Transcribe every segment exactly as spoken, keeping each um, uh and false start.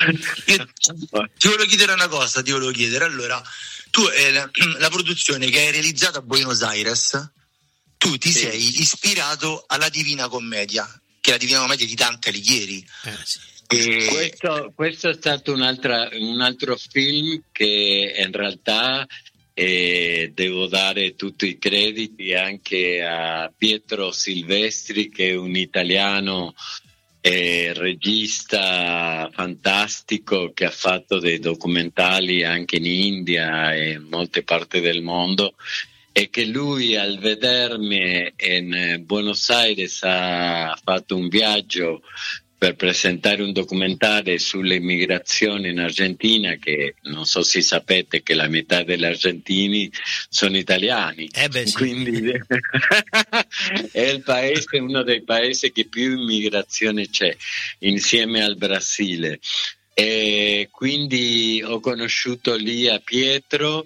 Io ti volevo chiedere una cosa, ti volevo chiedere, allora, tu eh, la, la produzione che hai realizzato a Buenos Aires, tu ti sì. sei ispirato alla Divina Commedia, che è la Divina Commedia di Dante Alighieri. Eh, sì. E... Questo, questo è stato un, un altro film che in realtà eh, devo dare tutti i crediti anche a Pietro Silvestri, che è un italiano eh, regista fantastico che ha fatto dei documentari anche in India e in molte parti del mondo, e che lui al vedermi in Buenos Aires ha fatto un viaggio per presentare un documentario sulle migrazioni in Argentina, che non so se sapete che la metà degli argentini sono italiani, eh beh, sì. Quindi è il paese, uno dei paesi che più immigrazione c'è, insieme al Brasile. E quindi ho conosciuto lì a Pietro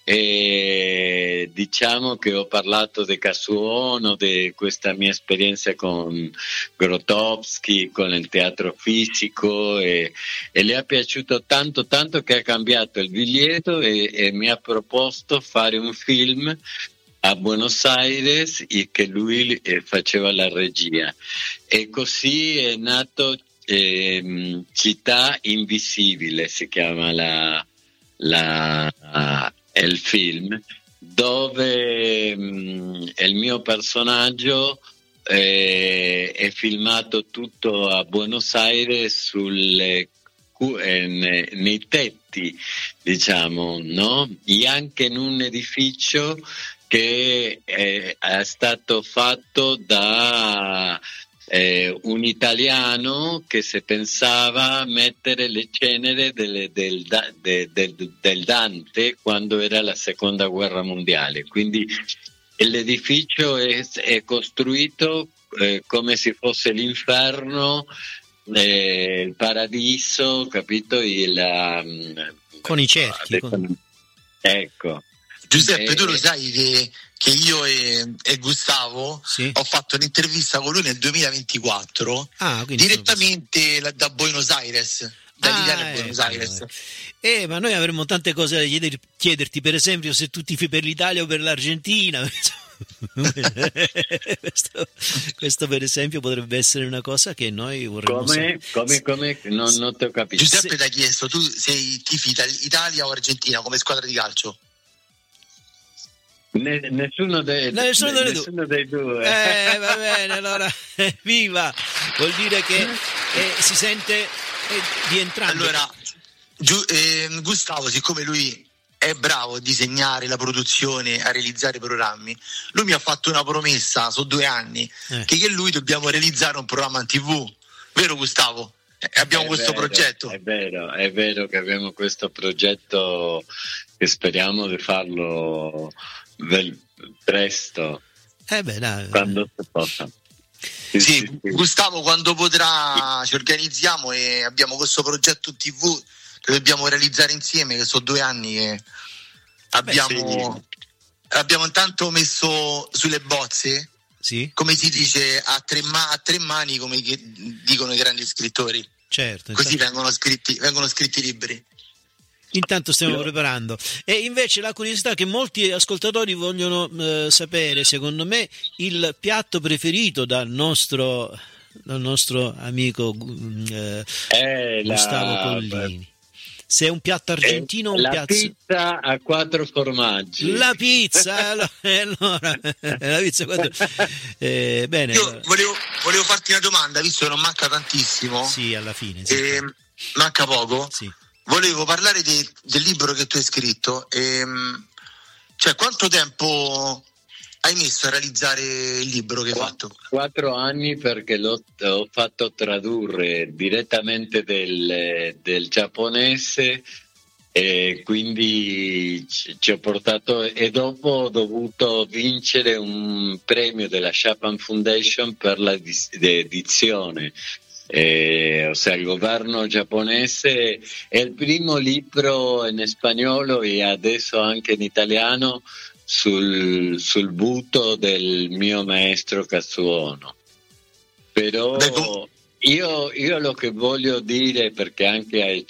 e diciamo che ho parlato di Casuono, di questa mia esperienza con Grotowski, con il teatro fisico, e, e le è piaciuto tanto tanto che ha cambiato il biglietto e, e mi ha proposto fare un film a Buenos Aires e che lui eh, faceva la regia, e così è nato Eh, Città Invisibile, si chiama la, la, uh, il film, dove um, il mio personaggio eh, è filmato tutto a Buenos Aires sulle, eh, nei tetti, diciamo, no? E anche in un edificio che è, è stato fatto da Eh, un italiano che si pensava mettere le ceneri del, del, del, del, del Dante quando era la seconda guerra mondiale, quindi l'edificio è, è costruito eh, come se fosse l'inferno, eh, il paradiso, capito? Il, um, con i cerchi, con... ecco. Giuseppe, eh, tu lo sai che, che io e, e Gustavo sì. ho fatto un'intervista con lui nel duemilaventiquattro, ah, direttamente la, da Buenos Aires, dall'Italia ah, a Buenos eh, Aires. Eh, ma noi avremmo tante cose da chieder, chiederti, per esempio se tu tifi per l'Italia o per l'Argentina. questo, questo per esempio potrebbe essere una cosa che noi vorremmo come, come, come non, non ti ho capito. Giuseppe se... ti ha chiesto, tu sei tifi Italia o Argentina come squadra di calcio? Nessuno dei, no, nessuno ne, dei, nessuno dei due. Eh, va bene, allora viva! Vuol dire che eh, si sente eh, di entrambi. Allora, giu, eh, Gustavo, siccome lui è bravo a disegnare la produzione, a realizzare i programmi, lui mi ha fatto una promessa su due anni eh. che io e lui dobbiamo realizzare un programma in tivù, vero Gustavo? Eh, abbiamo è questo vero, progetto. È vero, è vero che abbiamo questo progetto che speriamo di farlo Vel- presto, eh beh, dai, quando si possa. Sì, sì, sì, Gustavo, quando potrà ci organizziamo e abbiamo questo progetto in tivù che dobbiamo realizzare insieme, che sono due anni che abbiamo, beh, sì. abbiamo intanto messo sulle bozze, sì. come si dice, a tre, ma- a tre mani, come dicono i grandi scrittori. Certo, così intanto... vengono scritti, vengono scritti libri. Intanto stiamo preparando. E invece la curiosità che molti ascoltatori vogliono eh, sapere, secondo me, il piatto preferito dal nostro, dal nostro amico eh, eh, Gustavo la... Collini. Se è un piatto argentino o un la piatto... pizza a quattro formaggi. La pizza, allora, allora la pizza quattro... eh, bene. Io allora. volevo, volevo farti una domanda, visto che non manca tantissimo. Sì, alla fine. Sì, eh, manca poco. Sì. Volevo parlare di, del libro che tu hai scritto. Ehm, cioè, quanto tempo hai messo a realizzare il libro che hai fatto? Quattro anni, perché l'ho ho fatto tradurre direttamente del, del giapponese, e quindi ci, ci ho portato, e dopo ho dovuto vincere un premio della Chapman Foundation per l'edizione. Eh, ossia il governo giapponese. È il primo libro in spagnolo e adesso anche in italiano sul, sul buto del mio maestro Kazuono. Però io, io lo che voglio dire, perché anche ai,